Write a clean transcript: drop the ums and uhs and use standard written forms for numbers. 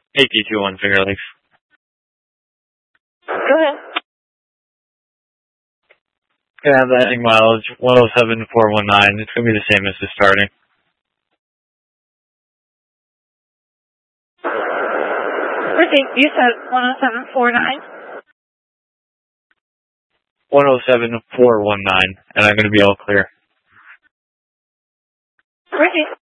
AT21 Finger Lakes. Go ahead. Gonna have that ending mileage 107,419. It's gonna be the same as the starting. You said 10749? 107,419, and I'm gonna be all clear. Ricky.